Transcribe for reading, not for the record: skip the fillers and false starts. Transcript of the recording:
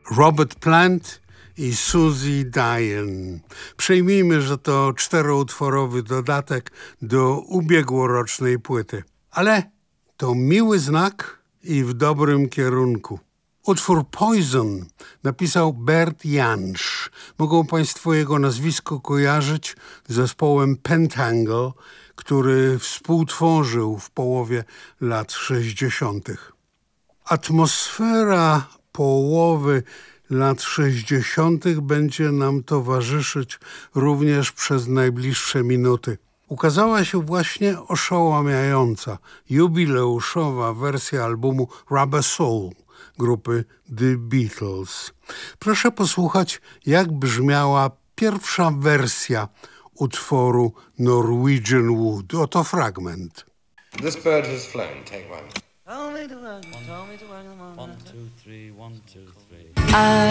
Robert Plant i Susie Diane. Przyjmijmy, że to 4-utworowy dodatek do ubiegłorocznej płyty. Ale to miły znak i w dobrym kierunku. Utwór Poison napisał Bert Jansch. Mogą Państwo jego nazwisko kojarzyć z zespołem Pentangle, który współtworzył w połowie lat 60. Atmosfera połowy lat 60. będzie nam towarzyszyć również przez najbliższe minuty. Ukazała się właśnie oszałamiająca, jubileuszowa wersja albumu Rubber Soul grupy The Beatles. Proszę posłuchać, jak brzmiała pierwsza wersja utworu Norwegian Wood. Oto fragment. This bird has flown, take one. Tell me to work, tell me to work. 1, 2, 3, 1, 2, 3.